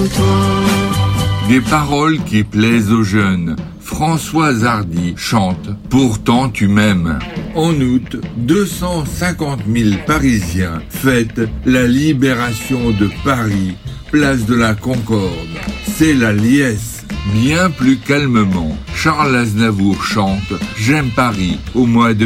Des paroles qui plaisent aux jeunes. Françoise Hardy chante « Pourtant tu m'aimes ». En août, 250 000 Parisiens fêtent la libération de Paris, place de la Concorde. C'est la liesse. Bien plus calmement, Charles Aznavour chante « J'aime Paris » au mois de